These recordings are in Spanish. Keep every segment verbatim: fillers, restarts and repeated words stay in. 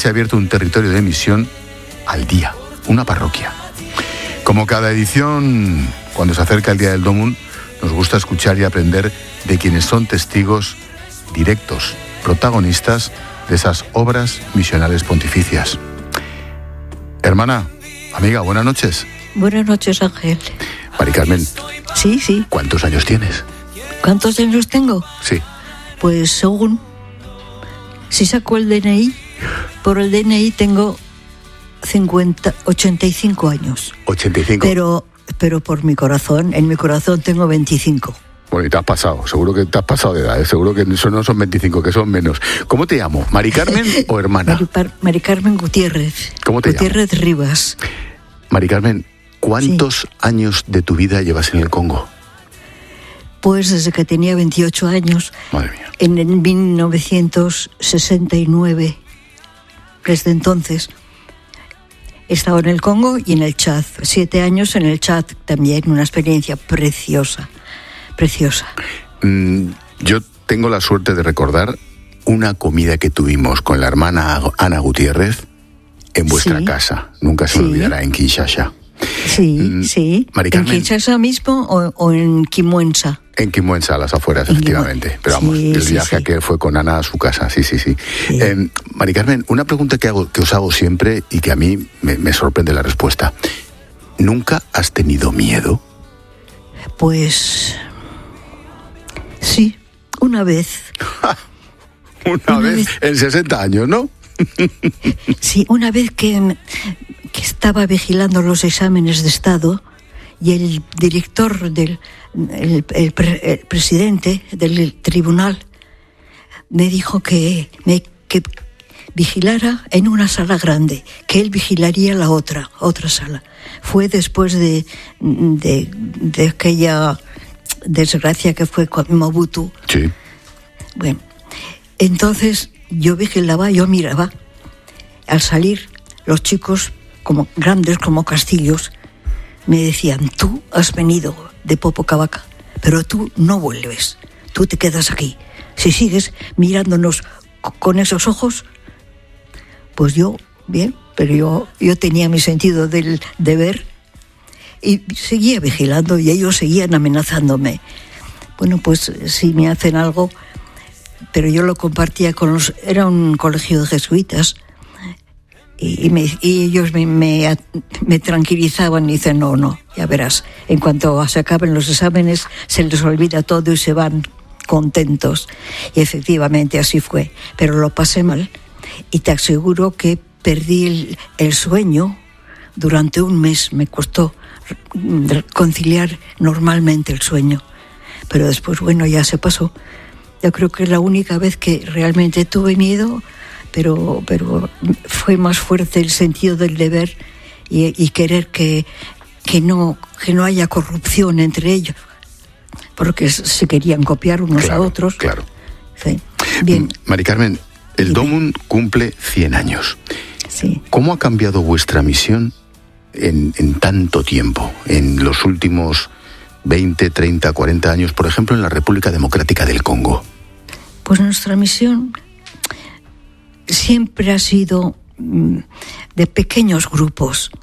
se ha abierto un territorio de misión al día, una parroquia. Como cada edición, cuando se acerca el Día del Dómun, nos gusta escuchar y aprender de quienes son testigos directos, protagonistas de esas obras misionales pontificias. Hermana, amiga, buenas noches. Buenas noches, Ángel. Mari Carmen. Sí, sí. ¿Cuántos años tienes? ¿Cuántos años tengo? Sí. Pues según, si saco el D N I, por el D N I tengo cincuenta, ochenta y cinco años. ochenta y cinco. Pero, pero por mi corazón, en mi corazón tengo veinticinco. Bueno, y te has pasado, seguro que te has pasado de edad, ¿eh? Seguro que eso no son veinticinco, que son menos. ¿Cómo te llamo? ¿Mari Carmen o hermana? Mari, Par, Mari Carmen Gutiérrez. ¿Cómo te Gutiérrez llamo? Rivas. Mari Carmen, ¿cuántos Sí. años de tu vida llevas en el Congo? Pues desde que tenía veintiocho años, Madre mía. en, en mil novecientos sesenta y nueve, desde entonces, he estado en el Congo y en el Chad. Siete años en el Chad también, una experiencia preciosa, preciosa. Mm, yo tengo la suerte de recordar una comida que tuvimos con la hermana Ana Gutiérrez en vuestra Sí. casa. Nunca se Sí. me olvidará, en Kinshasa. Sí, Mm, sí. Mari ¿En Carmen. Kinshasa mismo o, o en Kimuenza? En Kimuenza, a las afueras, En efectivamente. Kimuen- Pero vamos, sí, el sí, viaje sí. que fue con Ana a su casa, sí, sí, sí. Sí. Eh, Mari Carmen, una pregunta que, hago, que os hago siempre y que a mí me, me sorprende la respuesta. ¿Nunca has tenido miedo? Pues sí, una vez. Una, Una vez, vez. en sesenta años, ¿no? Sí, una vez que, que estaba vigilando los exámenes de Estado y el director del el, el, pre- el presidente del tribunal me dijo que me que vigilara en una sala grande, que él vigilaría la otra, otra sala. Fue después de, de, de aquella desgracia que fue con Mobutu. Sí. Bueno, entonces yo vigilaba, yo miraba. Al salir, los chicos, como grandes como castillos, me decían: tú has venido de Popocavaca, pero tú no vuelves, tú te quedas aquí. Si sigues mirándonos con esos ojos, pues yo, bien, pero yo, yo tenía mi sentido del deber y seguía vigilando y ellos seguían amenazándome. Bueno, pues si me hacen algo, pero yo lo compartía con los... Era un colegio de jesuitas y, y, me, y ellos me, me, me tranquilizaban y dicen: no, no, ya verás, en cuanto se acaben los exámenes se les olvida todo y se van contentos. Y efectivamente así fue, pero lo pasé mal y te aseguro que perdí el, el sueño durante un mes. Me costó conciliar normalmente el sueño, pero después, bueno, ya se pasó. Yo creo que es la única vez que realmente tuve miedo, pero, pero fue más fuerte el sentido del deber y, y querer que, que, no, que no haya corrupción entre ellos, porque se querían copiar unos Claro, a otros. Claro. Sí. Bien. Mari Carmen, el Dime. Dómun cumple cien años. Sí. ¿Cómo ha cambiado vuestra misión en, en tanto tiempo, en los últimos veinte, treinta, cuarenta años, por ejemplo, en la República Democrática del Congo? Pues nuestra misión siempre ha sido mm, de pequeños grupos.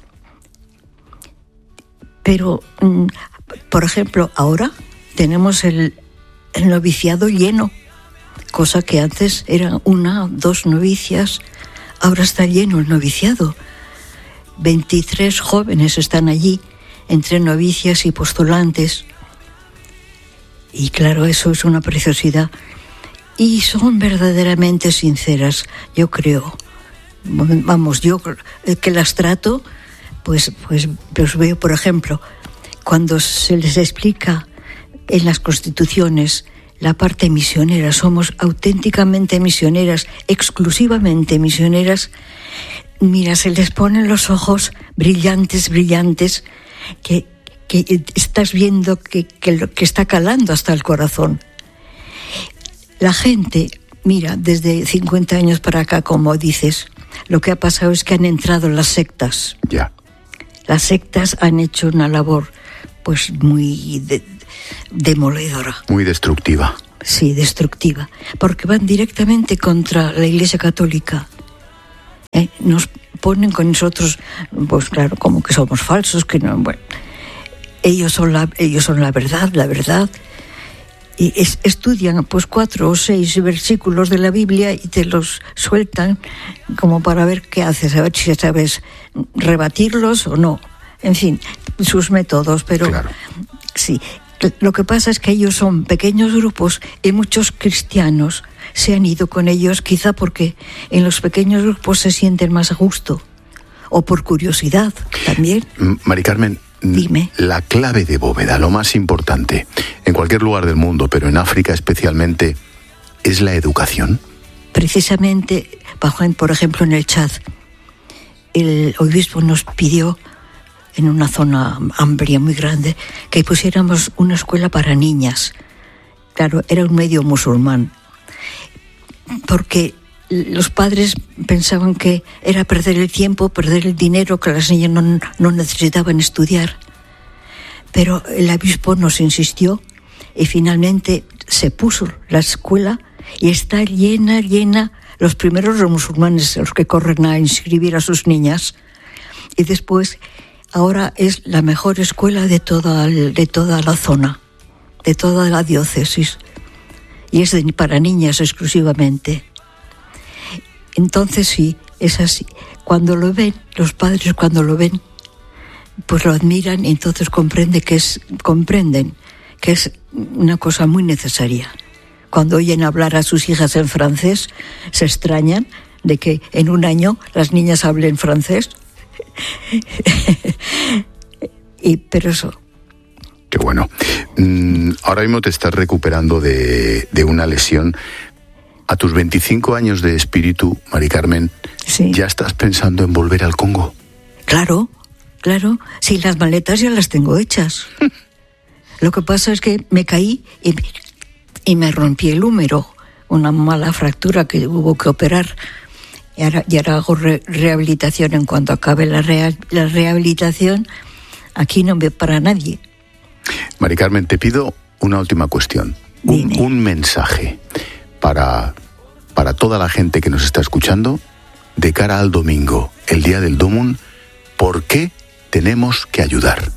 Pero, mm, por ejemplo, ahora tenemos el, el noviciado lleno, cosa que antes eran una, dos novicias, ahora está lleno el noviciado. veintitrés jóvenes están allí, entre novicias y postulantes. Y claro, eso es una preciosidad. Y son verdaderamente sinceras, yo creo. Vamos, yo que las trato, pues, pues, pues veo, por ejemplo, cuando se les explica en las constituciones la parte misionera, somos auténticamente misioneras, exclusivamente misioneras. Mira, se les ponen los ojos brillantes, brillantes, que, que estás viendo que, que, que está calando hasta el corazón. La gente, mira, desde cincuenta años para acá, como dices, lo que ha pasado es que han entrado las sectas. Ya. Las sectas han hecho una labor, pues, muy de, demoledora. Muy destructiva. Sí, destructiva, porque van directamente contra la Iglesia Católica. ¿eh? Nos ponen con nosotros, pues claro, como que somos falsos, que no, bueno, ellos son la, ellos son la verdad, la verdad. Y es, estudian pues cuatro o seis versículos de la Biblia y te los sueltan como para ver qué haces, a ver si sabes rebatirlos o no. En fin, sus métodos, pero claro. Sí. Lo que pasa es que ellos son pequeños grupos y muchos cristianos se han ido con ellos, quizá porque en los pequeños grupos se sienten más a gusto, o por curiosidad también. Mari Carmen, dime. La clave de Bóveda, lo más importante, en cualquier lugar del mundo, pero en África especialmente, ¿es la educación? Precisamente, por ejemplo, en el Chad, el obispo nos pidió, en una zona amplia muy grande, que pusiéramos una escuela para niñas. Claro, era un medio musulmán, porque los padres pensaban que era perder el tiempo, perder el dinero, que las niñas no, no necesitaban estudiar. Pero el obispo nos insistió y finalmente se puso la escuela y está llena, llena. Los primeros los musulmanes, los que corren a inscribir a sus niñas, y después ahora es la mejor escuela de toda, de toda la zona, de toda la diócesis, y es de, para niñas exclusivamente. Entonces sí, es así. Cuando lo ven, los padres cuando lo ven, pues lo admiran y entonces comprende que es, comprenden que es una cosa muy necesaria. Cuando oyen hablar a sus hijas en francés, se extrañan de que en un año las niñas hablen francés. y, pero eso. Qué bueno. Mm, ahora mismo te estás recuperando de, de una lesión. A tus veinticinco años de espíritu, Mari Carmen, sí. ¿Ya estás pensando en volver al Congo? Claro, claro. Sí, las maletas ya las tengo hechas. Lo que pasa es que me caí y, y me rompí el húmero, una mala fractura que hubo que operar. Y ahora, y ahora hago re, rehabilitación. En cuanto acabe la, rea, la rehabilitación, aquí no ve para nadie. Mari Carmen, te pido una última cuestión. Un, un mensaje para, para toda la gente que nos está escuchando de cara al domingo, el día del Domun. ¿Por qué tenemos que ayudar?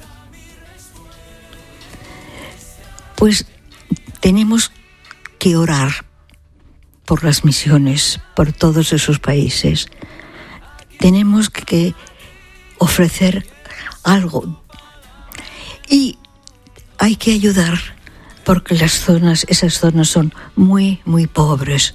Pues tenemos que orar por las misiones, por todos esos países. Tenemos que ofrecer algo. Y hay que ayudar porque las zonas, esas zonas son muy, muy pobres.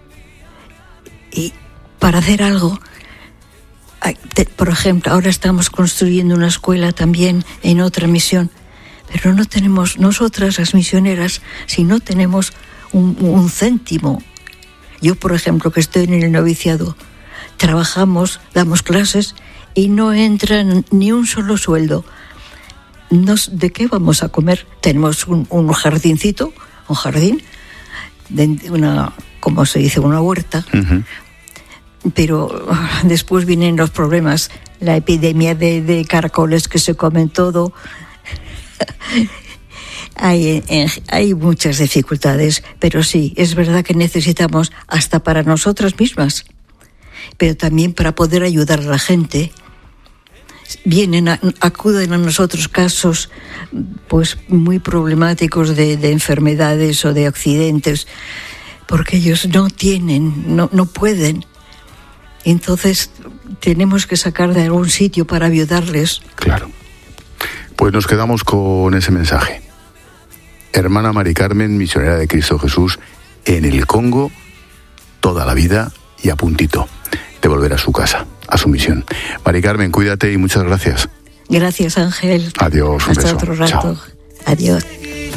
Y para hacer algo, hay, te, por ejemplo, ahora estamos construyendo una escuela también en otra misión, pero no tenemos, nosotras las misioneras, si no tenemos un, un céntimo. Yo, por ejemplo, que estoy en el noviciado, trabajamos, damos clases y no entra ni un solo sueldo. Nos, ¿de qué vamos a comer? Tenemos un, un jardincito, un jardín, de una, como se dice, una huerta, uh-huh. Pero después vienen los problemas, la epidemia de, de caracoles que se comen todo. Hay, hay muchas dificultades, pero sí, es verdad que necesitamos hasta para nosotras mismas, pero también para poder ayudar a la gente. Vienen, a, acuden a nosotros casos pues muy problemáticos de, de enfermedades o de accidentes, porque ellos no tienen, no, no pueden. Entonces tenemos que sacar de algún sitio para ayudarles. Claro. Pues nos quedamos con ese mensaje. Hermana Mari Carmen, misionera de Cristo Jesús en el Congo, toda la vida y a puntito de volver a su casa, a su misión. Mari Carmen, cuídate y muchas gracias. Gracias, Ángel. Adiós, un Hasta beso. otro rato. Chao. Adiós.